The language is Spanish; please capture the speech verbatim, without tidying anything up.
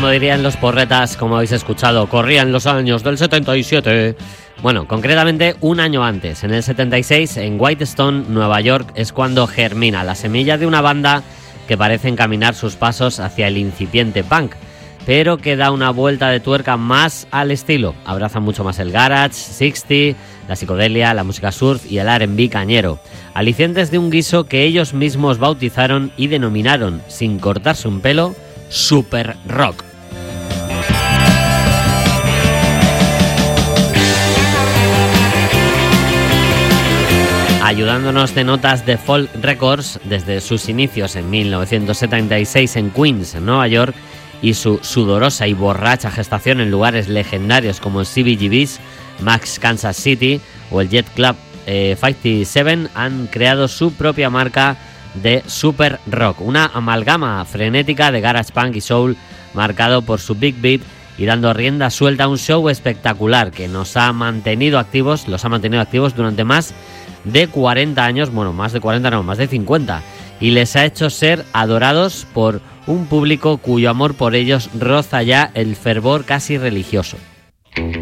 como dirían los porretas, como habéis escuchado, corrían los años del setenta y siete. Bueno, concretamente un año antes, en el setenta y seis, en Whitestone, Nueva York, es cuando germina la semilla de una banda que parece encaminar sus pasos hacia el incipiente punk, pero que da una vuelta de tuerca más al estilo. Abraza mucho más el garage, sesenta, la psicodelia, la música surf y el R and B cañero, alicientes de un guiso que ellos mismos bautizaron y denominaron, sin cortarse un pelo, super rock. Ayudándonos de notas de Folk Records desde sus inicios en mil novecientos setenta y seis en Queens, en Nueva York, y su sudorosa y borracha gestación en lugares legendarios como el C B G B's, Max Kansas City o el Jet Club eh, cincuenta y siete, han creado su propia marca de super rock, una amalgama frenética de garage punk y soul marcado por su big beat y dando rienda suelta a un show espectacular que nos ha mantenido activos, los ha mantenido activos durante más de cuarenta años, bueno, más de cuarenta no, más de cincuenta, y les ha hecho ser adorados por un público cuyo amor por ellos roza ya el fervor casi religioso.